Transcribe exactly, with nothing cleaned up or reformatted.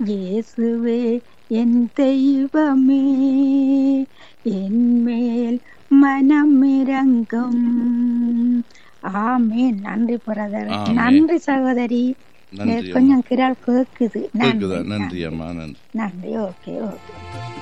இயேசுவே என் தெய்வமே, என் மேல் மனம் இறங்கும். ஆமென். நன்றி பிரதர். ஆமென். நன்றி சகோதரி. நன்றி கொஞ்சம் கிரால் கேக்குது. கேக்குதா? நன்றி நன்றி அம்மா, நன்றி. நன்றி. Okay okay.